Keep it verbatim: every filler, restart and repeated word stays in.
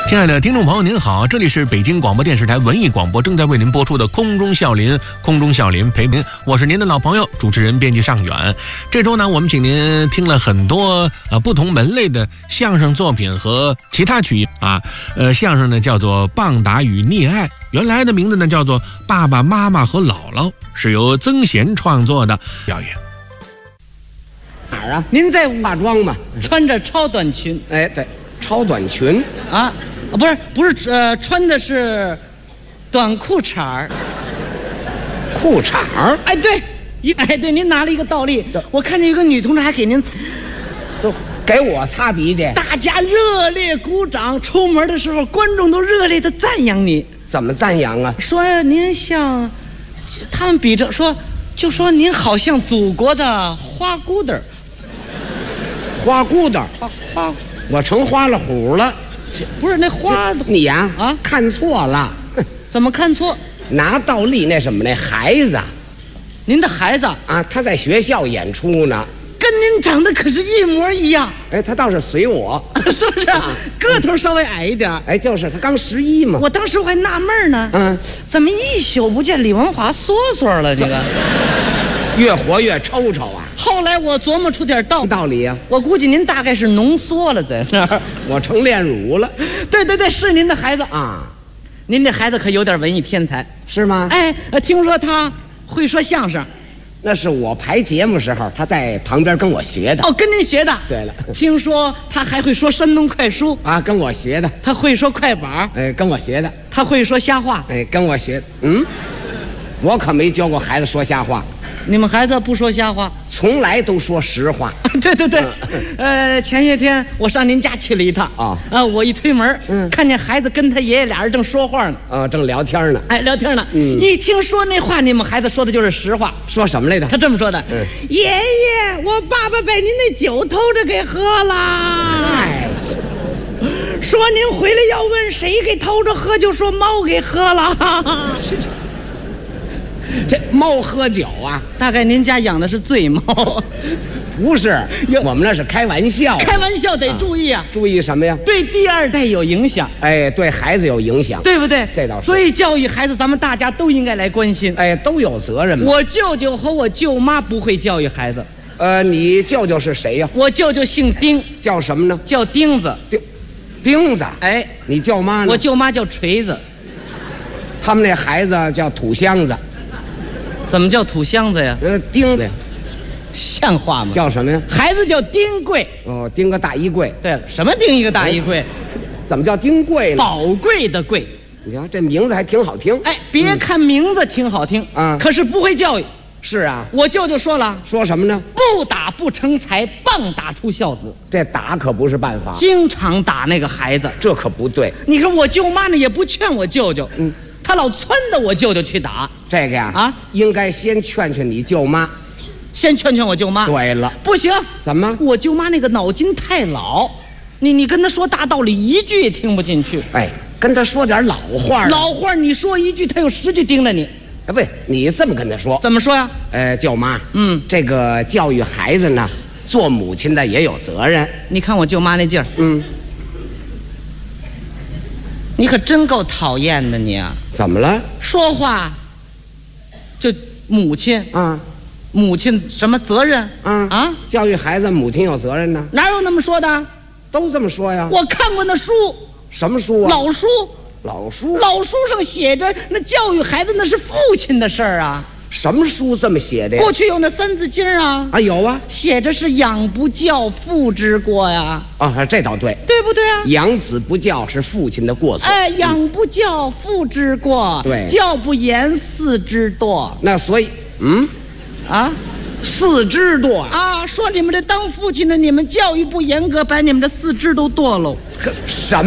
亲爱的听众朋友您好，这里是北京广播电视台文艺广播正在为您播出的空中笑林，空中笑林陪您，我是您的老朋友主持人编辑尚远。这周呢，我们请您听了很多呃不同门类的相声作品和其他曲艺啊，呃相声呢叫做《棒打与溺爱》，原来的名字呢叫做《爸爸妈妈和姥姥》，是由曾贤创作的表演。 哪儿啊？您在化妆吗？ 穿着超短裙。 哎，对，超短裙啊，不是不是，呃，穿的是短裤衩儿。 裤衩儿？ 哎，对，一哎对，您拿了一个倒立，我看见一个女同志还给您， 都给我擦鼻涕， 大家热烈鼓掌。出门的时候，观众都热烈的赞扬你。 怎么赞扬啊？ 说您像，他们比着说，就说您好像祖国的花骨朵儿。 花骨朵儿， 花花， 我成花了虎了。 不是那花， 你呀啊， 看错了。 怎么看错？ 拿倒立那什么那孩子， 您的孩子啊，他在学校演出呢， 跟您长得可是一模一样。 哎，他倒是随我， 是不是？啊、个头稍微矮一点。 哎，就是他刚十一嘛。 我当时我还纳闷呢， 嗯， 怎么一宿不见李文华缩缩了？这个越活越抽抽啊。 后来我琢磨出点道道理呀、啊， 我估计您大概是浓缩了在那儿， 我成炼乳了。 对对对，是您的孩子啊， 您这孩子可有点文艺天才， 是吗？ 哎，听说他会说相声， 那是我排节目时候他在旁边跟我学的。 哦，跟您学的。 对了， 听说他还会说山东快书啊，跟我学的。 他会说快板， 哎，跟我学的。 他会说瞎话， 哎，跟我学。嗯，我可没教过孩子说瞎话。 你们孩子不说瞎话， 从来都说实话。 对对对，嗯、呃，前些天我上您家去了一趟啊，啊、呃，我一推门，嗯，看见孩子跟他爷爷俩人正说话呢， 啊，正聊天呢， 哎，聊天呢， 嗯， 一听说那话，你们孩子说的就是实话。 说什么来着？ 他这么说的，嗯，爷爷，我爸爸把您那酒偷着给喝了。哎，说您回来要问谁给偷着喝，就说猫给喝了。 这猫喝酒啊？ 大概您家养的是醉猫。 不是，我们那是开玩笑。 开玩笑得注意啊！ 啊注意什么呀？ 对第二代有影响。 哎，对孩子有影响， 对不对？ 这倒是。 所以教育孩子，咱们大家都应该来关心。 哎，都有责任嘛。 我舅舅和我舅妈不会教育孩子。 呃，你舅舅是谁呀？ 我舅舅姓丁， 叫什么呢？ 叫钉子。 钉，钉子。 哎， 你舅妈呢？ 我舅妈叫锤子。 他们那孩子叫土箱子。 怎么叫土箱子呀？ 呃，钉子， 像话吗？ 叫什么呀？ 孩子叫丁贵。 哦，钉个大衣柜。 对了，什么钉一个大衣柜？ 怎么叫丁贵呢？ 宝贵的贵。 你瞧这名字还挺好听。 哎，别看名字挺好听啊，可是不会教育。 是啊， 我舅舅说了， 说什么呢？ 不打不成才，棒打出孝子。 这打可不是办法， 经常打那个孩子， 这可不对。 你说我舅妈呢，也不劝我舅舅，嗯。他老撺掇我舅舅去打这个呀啊，应该先劝劝你舅妈， 先劝劝我舅妈。 对了， 不行， 怎么？ 我舅妈那个脑筋太老，你你跟他说大道理一句也听不进去。 哎，跟他说点老话。 老话你说一句，他有十句盯着你。 哎，不，你这么跟他说， 怎么说呀？ 呃，舅妈， 嗯， 这个教育孩子呢，做母亲的也有责任。 你看我舅妈那劲儿， 嗯。 你可真够讨厌的你啊！ 怎么了？ 说话就母亲啊， 母亲什么责任啊啊？ 教育孩子，母亲有责任呢？ 哪有那么说的？ 都这么说呀。 我看过那书， 什么书啊？ 老书， 老书， 老书上写着，那教育孩子那是父亲的事儿啊。 什么书这么写的呀？ 过去有那三字经啊， 啊有啊， 写着是养不教，父之过呀。 啊，这倒对， 对不对啊？ 养子不教是父亲的过错。 哎，养不教，父之过。 对， 教不严，嗣之惰。 那所以，嗯， 啊， 嗣之惰啊，说你们这当父亲的，你们教育不严格，把你们的四肢都堕喽。 什么？